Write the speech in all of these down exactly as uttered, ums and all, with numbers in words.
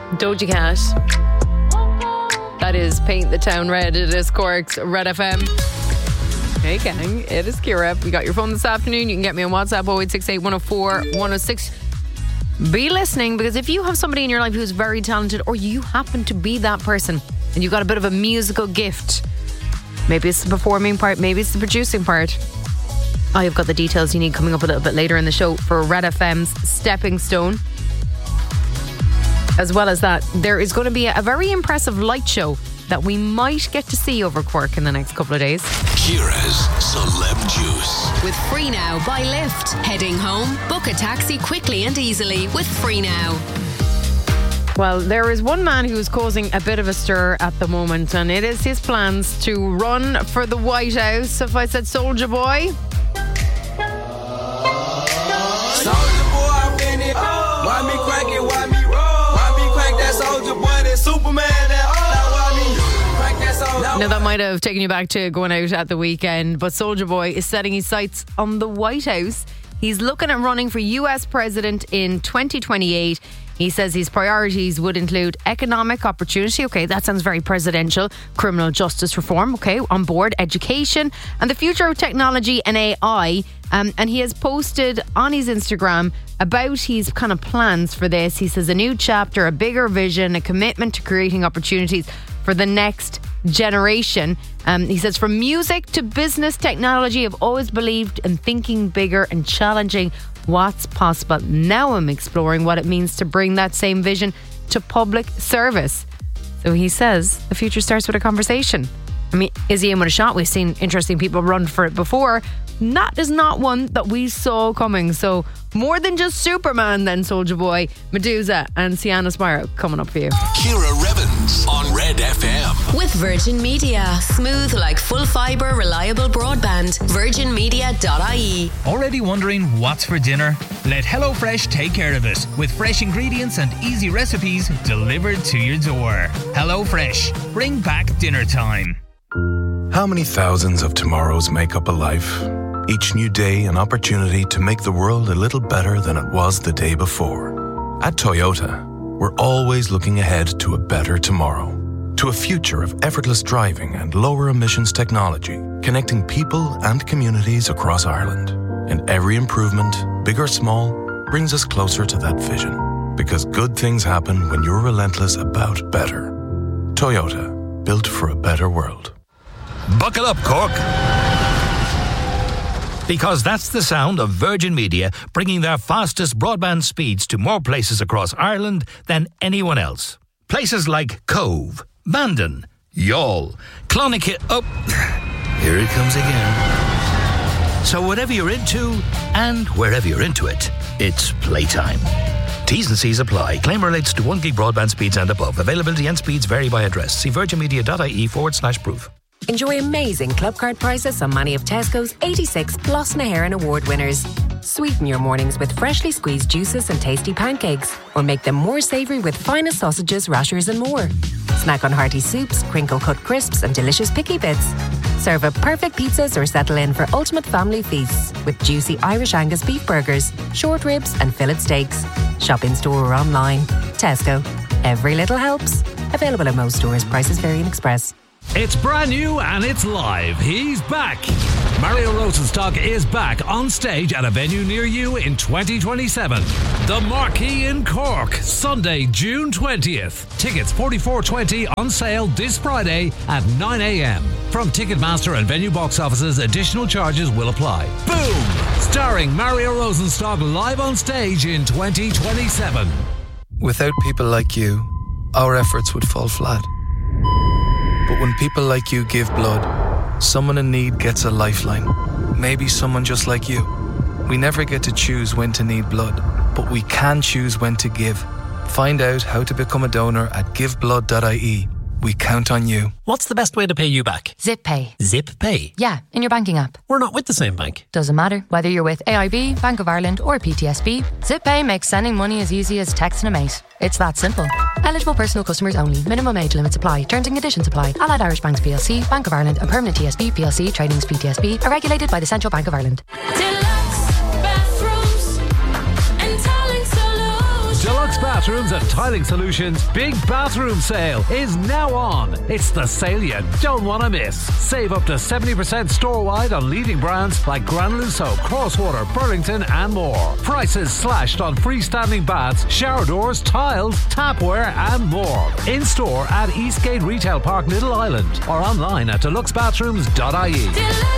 Doja Cat. That is Paint the Town Red. It is Cork's Red F M. Hey gang, it is Ciara. We got your phone this afternoon. You can get me on WhatsApp oh eight six eight, one oh four, one oh six. Be listening, because if you have somebody in your life who's very talented, or you happen to be that person and you've got a bit of a musical gift, maybe it's the performing part, maybe it's the producing part, I've got the details you need coming up a little bit later in the show for Red F M's Stepping Stone. As well as that, there is going to be a very impressive light show that we might get to see over Cork in the next couple of days. Ciara's Celeb Juice. With Free Now by Lyft. Heading home? Book a taxi quickly and easily with Free Now. Well, there is one man who is causing a bit of a stir at the moment, and it is his plans to run for the White House. If I said Soldier Boy... Soldier Boy, I'm in it. Oh. Why me crack it? Why me roll? Why me crack that Soldier Boy? That Superman? That oh. Why me crack that Soldier? Now that might have taken you back to going out at the weekend, but Soldier Boy is setting his sights on the White House. He's looking at running for U S president in twenty twenty-eight. He says his priorities would include economic opportunity, okay, that sounds very presidential, criminal justice reform, okay, on board, education, and the future of technology and A I. Um, and he has posted on his Instagram about his kind of plans for this. He says a new chapter, a bigger vision, a commitment to creating opportunities for the next generation. Um, he says, from music to business technology, I've always believed in thinking bigger and challenging what's possible. Now I'm exploring what it means to bring that same vision to public service. So he says the future starts with a conversation. I mean, is he in with a shot? We've seen interesting people run for it before. That is not one that we saw coming. So more than just Superman then, Soldier Boy, Medusa and Sienna Spiro coming up for you. Ciara Revens on Red F M. With Virgin Media. Smooth like full fibre, reliable broadband. virgin media dot I E. Already wondering what's for dinner? Let HelloFresh take care of it with fresh ingredients and easy recipes delivered to your door. HelloFresh, bring back dinner time. How many thousands of tomorrows make up a life? Each new day an opportunity to make the world a little better than it was the day before. At Toyota, we're always looking ahead to a better tomorrow. To a future of effortless driving and lower emissions technology, connecting people and communities across Ireland. And every improvement, big or small, brings us closer to that vision. Because good things happen when you're relentless about better. Toyota, built for a better world. Buckle up, Cork. Because that's the sound of Virgin Media bringing their fastest broadband speeds to more places across Ireland than anyone else. Places like Cove, Bandon, Youghal, Clonakilty... Oh, here it comes again. So whatever you're into, and wherever you're into it, it's playtime. T's and C's apply. Claim relates to one gig broadband speeds and above. Availability and speeds vary by address. See virginmedia.ie forward slash proof. Enjoy amazing club card prices on many of Tesco's eighty-six Plus na HÉireann Award winners. Sweeten your mornings with freshly squeezed juices and tasty pancakes, or make them more savoury with finest sausages, rashers and more. Snack on hearty soups, crinkle-cut crisps and delicious picky bits. Serve up perfect pizzas or settle in for ultimate family feasts with juicy Irish Angus beef burgers, short ribs and fillet steaks. Shop in store or online. Tesco. Every little helps. Available in most stores. Prices vary in Express. It's brand new and it's live. He's back. Mario Rosenstock is back on stage at a venue near you in twenty twenty-seven. The Marquee in Cork, Sunday, June twentieth. Tickets forty-four twenty on sale this Friday at nine a.m. From Ticketmaster and venue box offices, additional charges will apply. Boom! Starring Mario Rosenstock live on stage in twenty twenty-seven. Without people like you, our efforts would fall flat. But when people like you give blood, someone in need gets a lifeline. Maybe someone just like you. We never get to choose when to need blood, but we can choose when to give. Find out how to become a donor at give blood dot I E. We count on you. What's the best way to pay you back? Zip Pay. Zip Pay? Yeah, in your banking app. We're not with the same bank. Doesn't matter. Whether you're with A I B, Bank of Ireland or P T S B, Zip Pay makes sending money as easy as texting a mate. It's that simple. Eligible personal customers only. Minimum age limits apply. Terms and conditions apply. Allied Irish Banks P L C, Bank of Ireland, a permanent T S B P L C, trading as P T S B, are regulated by the Central Bank of Ireland. Deluxe Bathrooms and Tiling Solutions' big bathroom sale is now on. It's the sale you don't want to miss. Save up to seventy percent store-wide on leading brands like Granuloso, Crosswater, Burlington and more. Prices slashed on freestanding baths, shower doors, tiles, tapware and more. In-store at Eastgate Retail Park, Little Island, or online at deluxe bathrooms dot I E.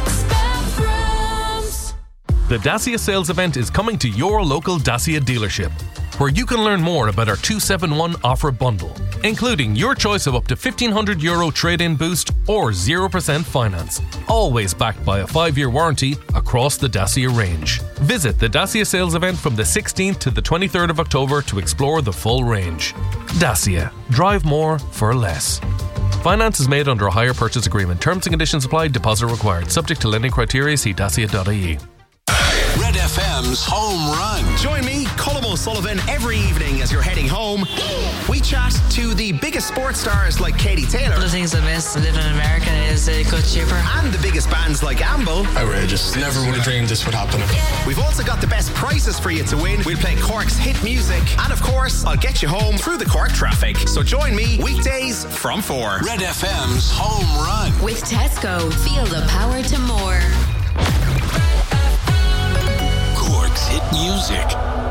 The Dacia sales event is coming to your local Dacia dealership, where you can learn more about our two seven one offer bundle, including your choice of up to fifteen hundred euro trade-in boost or zero percent finance, always backed by a five-year warranty across the Dacia range. Visit the Dacia sales event from the sixteenth to the twenty-third of October to explore the full range. Dacia. Drive more for less. Finance is made under a hire purchase agreement. Terms and conditions apply. Deposit required. Subject to lending criteria. See dacia dot I E. Red F M's Home Run. Join me, Colm O'Sullivan, every evening as you're heading home. We chat to the biggest sports stars like Katie Taylor. One of the things I miss living in America is it got cheaper. And the biggest bands like Amble. Outrageous. Never would have dreamed this would happen. We've also got the best prizes for you to win. We'll play Cork's hit music. And of course, I'll get you home through the Cork traffic. So join me weekdays from four. Red F M's Home Run. With Tesco, feel the power to more. Hit music.